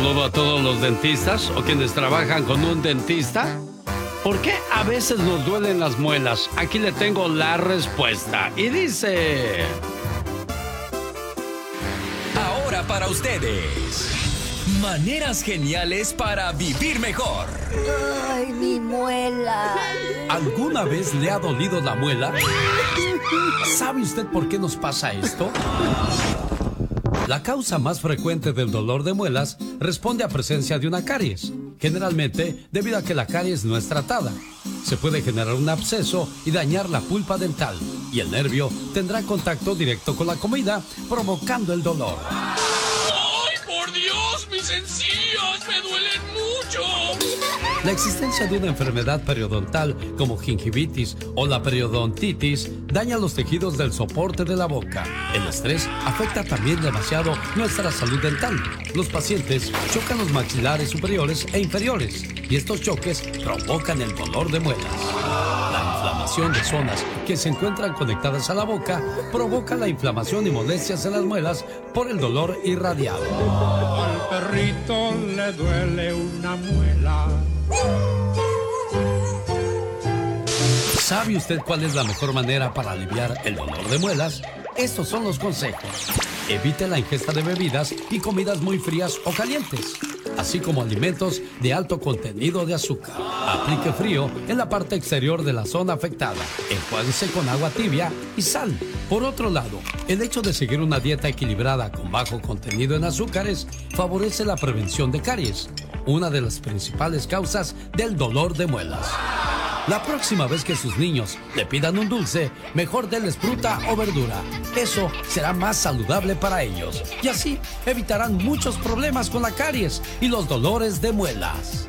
saludo a todos los dentistas o quienes trabajan con un dentista. ¿Por qué a veces nos duelen las muelas? Aquí le tengo la respuesta. Y dice... Ahora para ustedes, maneras geniales para vivir mejor. ¡Ay, mi muela! ¿Alguna vez le ha dolido la muela? ¿Sabe usted por qué nos pasa esto? La causa más frecuente del dolor de muelas responde a presencia de una caries, generalmente debido a que la caries no es tratada. Se puede generar un absceso y dañar la pulpa dental, y el nervio tendrá contacto directo con la comida, provocando el dolor. ¡Ay, por Dios! ¡Mis encías me duelen mucho! La existencia de una enfermedad periodontal como gingivitis o la periodontitis daña los tejidos del soporte de la boca. El estrés afecta también demasiado nuestra salud dental. Los pacientes chocan los maxilares superiores e inferiores y estos choques provocan el dolor de muelas. La inflamación de zonas que se encuentran conectadas a la boca provoca la inflamación y molestias en las muelas por el dolor irradiado. Al perrito le duele una muela. ¿Sabe usted cuál es la mejor manera para aliviar el dolor de muelas? Estos son los consejos. Evite la ingesta de bebidas y comidas muy frías o calientes, así como alimentos de alto contenido de azúcar. Aplique frío en la parte exterior de la zona afectada. Enjuáguese con agua tibia y sal. Por otro lado, el hecho de seguir una dieta equilibrada con bajo contenido en azúcares favorece la prevención de caries, una de las principales causas del dolor de muelas. La próxima vez que sus niños le pidan un dulce, mejor denles fruta o verdura. Eso será más saludable para ellos. Y así evitarán muchos problemas con la caries y los dolores de muelas.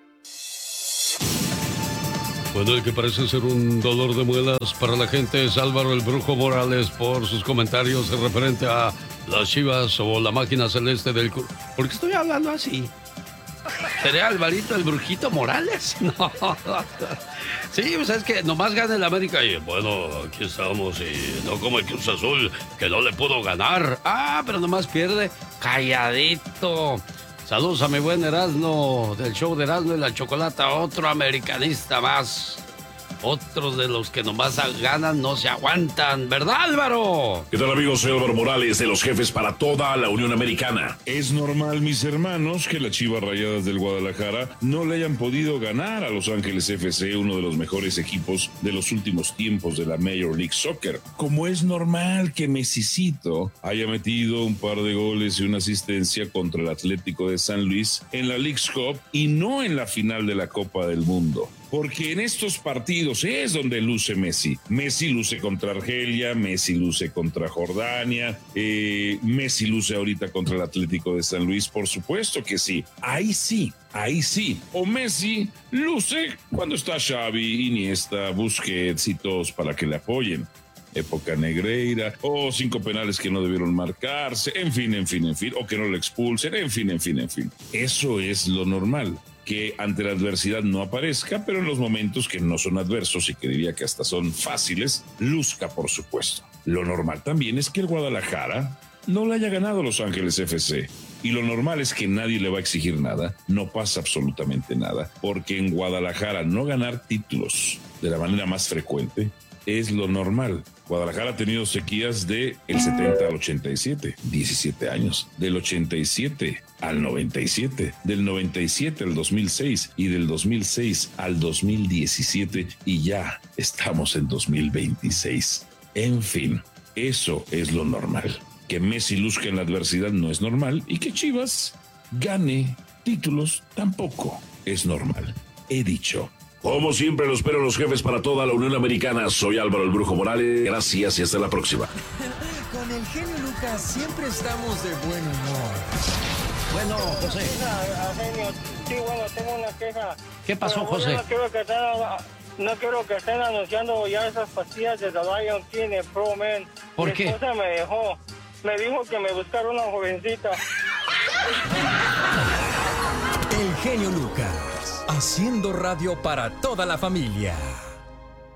Bueno, el que parece ser un dolor de muelas para la gente es Álvaro el Brujo Morales por sus comentarios referente a las Chivas o la máquina celeste del... ¿Por qué estoy hablando así? ¿Seré Alvarito el Brujito Morales? No. Sí, pues es que nomás gana el América y bueno, aquí estamos y no como el Cruz Azul que no le pudo ganar. Ah, pero nomás pierde calladito. Saludos a mi buen Erasmo del show de Erasmo y la Chocolata, otro americanista más. Otros de los que nomás ganan no se aguantan, ¿verdad, Álvaro? ¿Qué tal, amigos? Soy Álvaro Morales de los Jefes para toda la Unión Americana. Es normal, mis hermanos, que las Chivas Rayadas del Guadalajara no le hayan podido ganar a Los Ángeles FC, uno de los mejores equipos de los últimos tiempos de la Major League Soccer. Como es normal que Messicito haya metido un par de goles y una asistencia contra el Atlético de San Luis en la Leagues Cup y no en la final de la Copa del Mundo. Porque en estos partidos es donde luce Messi. Messi luce contra Argelia, Messi luce contra Jordania, Messi luce ahorita contra el Atlético de San Luis, por supuesto que sí. Ahí sí. O Messi luce cuando está Xavi, Iniesta, Busquets y todos para que le apoyen. Época Negreira, o 5 penales que no debieron marcarse, en fin, o que no lo expulsen, en fin. Eso es lo normal. Que ante la adversidad no aparezca, pero en los momentos que no son adversos y que diría que hasta son fáciles, luzca, por supuesto. Lo normal también es que el Guadalajara no le haya ganado a Los Ángeles FC. Y lo normal es que nadie le va a exigir nada, no pasa absolutamente nada, porque en Guadalajara no ganar títulos de la manera más frecuente es lo normal. Guadalajara ha tenido sequías del 70 al 87, 17 años. Del 87 al 97, del 97 al 2006 y del 2006 al 2017 y ya estamos en 2026. En fin, eso es lo normal. Que Messi luzca en la adversidad no es normal y que Chivas gane títulos tampoco es normal. He dicho. Como siempre, lo espero los Jefes para toda la Unión Americana. Soy Álvaro el Brujo Morales. Gracias y hasta la próxima. Con el genio Lucas siempre estamos de buen humor. Bueno, José. Genio, sí, bueno, tengo una queja. ¿Qué pasó, Pero, José? No quiero que estén anunciando ya esas pastillas de The Lion King en Pro Men. ¿Por qué? Mi esposa me dijo que me buscara una jovencita. El genio Lucas, haciendo radio para toda la familia.